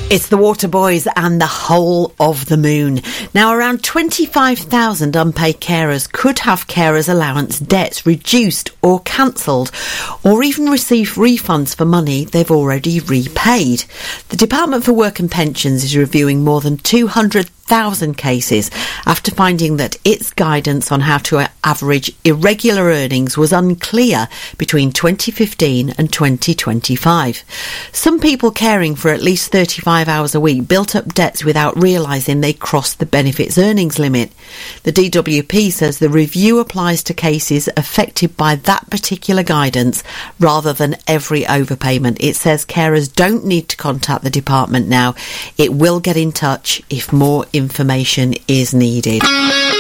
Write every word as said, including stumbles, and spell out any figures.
It's the Waterboys and the Whole of the Moon. Now, around twenty-five thousand unpaid carers could have carers' allowance debts reduced or cancelled, or even receive refunds for money they've already repaid. The Department for Work and Pensions is reviewing more than two hundred thousand cases after finding that its guidance on how to average irregular earnings was unclear between twenty fifteen and twenty twenty-five. Some people caring for at least thirty-five hours a week built up debts without realising they crossed the benefits earnings limit. The D W P says the review applies to cases affected by that particular guidance rather than every overpayment. It says carers don't need to contact the department now. It will get in touch if more information is needed.